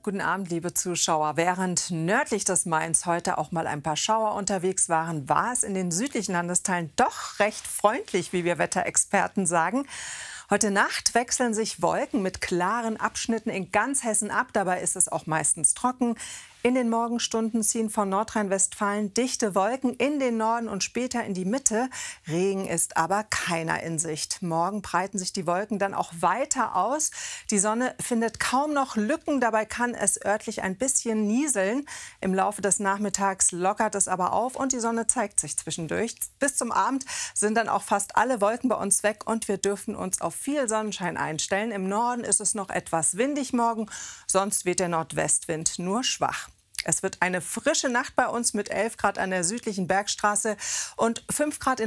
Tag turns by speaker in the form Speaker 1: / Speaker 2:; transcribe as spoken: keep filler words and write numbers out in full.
Speaker 1: Guten Abend, liebe Zuschauer. Während nördlich des Mains heute auch mal ein paar Schauer unterwegs waren, war es in den südlichen Landesteilen doch recht freundlich, wie wir Wetterexperten sagen. Heute Nacht wechseln sich Wolken mit klaren Abschnitten in ganz Hessen ab. Dabei ist es auch meistens trocken. In den Morgenstunden ziehen von Nordrhein-Westfalen dichte Wolken in den Norden und später in die Mitte. Regen ist aber keiner in Sicht. Morgen breiten sich die Wolken dann auch weiter aus. Die Sonne findet kaum noch Lücken. Dabei kann es örtlich ein bisschen nieseln. Im Laufe des Nachmittags lockert es aber auf und die Sonne zeigt sich zwischendurch. Bis zum Abend sind dann auch fast alle Wolken bei uns weg und wir dürfen uns auf viel Sonnenschein einstellen. Im Norden ist es noch etwas windig morgen, sonst weht der Nordwestwind nur schwach. Es wird eine frische Nacht bei uns mit elf Grad an der südlichen Bergstraße und fünf Grad in